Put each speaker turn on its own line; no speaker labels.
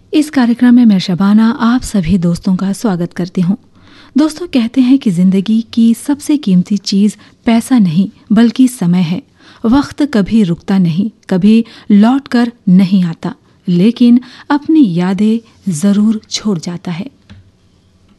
इस कार्यक्रम में मैं शबाना आप सभी दोस्तों का स्वागत करती हूँ। दोस्तों, कहते हैं कि जिंदगी की सबसे कीमती चीज पैसा नहीं बल्कि समय है। वक्त कभी रुकता नहीं, कभी लौट कर नहीं आता, लेकिन अपनी यादें जरूर छोड़ जाता है।